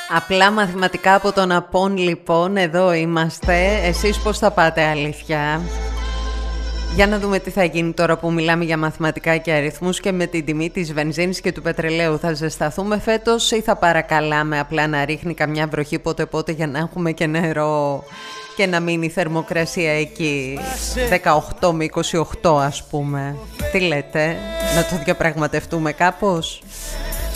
Απλά μαθηματικά από τον Απόν, λοιπόν, εδώ είμαστε. Εσείς πώς θα πάτε, αλήθεια? Για να δούμε τι θα γίνει τώρα που μιλάμε για μαθηματικά και αριθμούς και με την τιμή της βενζίνης και του πετρελαίου. Θα ζεσταθούμε φέτος ή θα παρακαλάμε απλά να ρίχνει καμιά βροχή πότε για να έχουμε και νερό και να μείνει η θερμοκρασία εκεί 18 με 28, ας πούμε? Τι λέτε, να το διαπραγματευτούμε κάπως?